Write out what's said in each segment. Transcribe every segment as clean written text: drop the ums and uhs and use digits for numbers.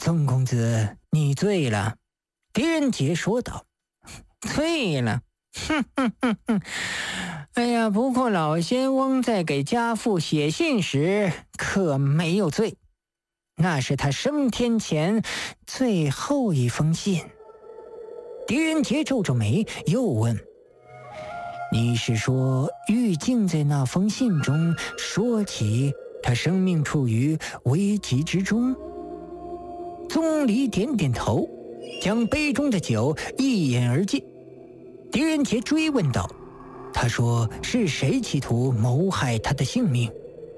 宗公子，你醉了。”狄仁杰说道。醉了？哼哼哼哼！哎呀，不过老仙翁在给家父写信时可没有醉，那是他升天前最后一封信。狄仁杰皱皱眉，又问：“你是说玉净在那封信中说起他生命处于危急之中？”宗离点点头，将杯中的酒一饮而尽。狄仁杰追问道：“他说是谁企图谋害他的性命？”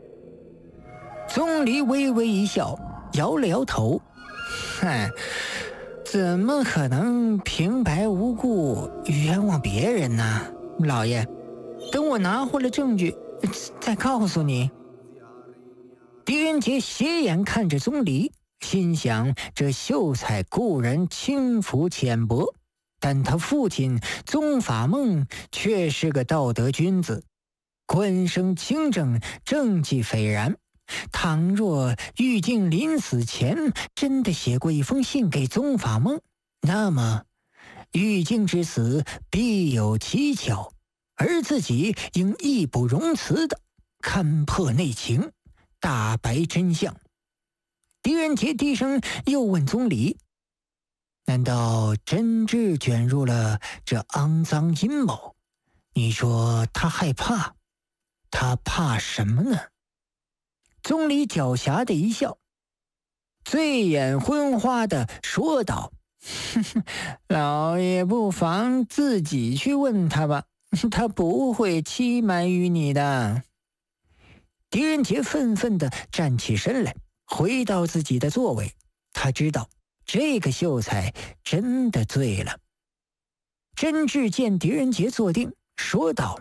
宗离微微一笑，摇了摇头：“哼，怎么可能平白无故冤枉别人呢？老爷，等我拿回了证据，再告诉你。”狄仁杰斜眼看着宗离，心想这秀才固然轻浮浅薄，但他父亲宗法梦却是个道德君子，官声清正，政绩斐然。倘若玉净临死前真的写过一封信给宗法梦，那么玉净之死必有蹊跷，而自己应义不容辞地勘破内情，大白真相。狄仁杰低声又问宗离：“难道真挚卷入了这肮脏阴谋？你说他害怕，他怕什么呢？”宗离狡黠的一笑，醉眼昏花的说道：“哼哼，老爷不妨自己去问他吧，他不会欺瞒于你的。”狄仁杰愤愤地站起身来，回到自己的座位。他知道这个秀才真的醉了。甄挚见狄仁杰坐定，说道：“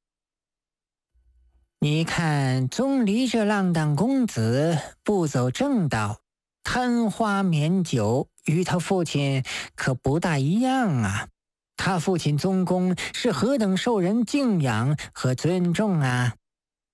你看宗离这浪荡公子不走正道，贪花免酒，与他父亲可不大一样啊。他父亲宗公是何等受人敬仰和尊重啊！